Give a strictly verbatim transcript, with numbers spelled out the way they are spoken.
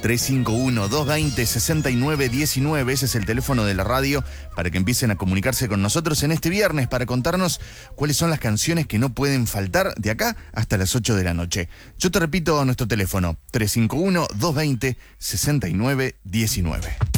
tres cinco uno, dos dos cero, seis nueve uno nueve. Ese es el teléfono de la radio para que empiecen a comunicarse con nosotros en este viernes para contarnos cuáles son las canciones que no pueden faltar de acá hasta las ocho de la noche. Yo te repito nuestro teléfono, tres cinco uno, dos dos cero, seis nueve uno nueve.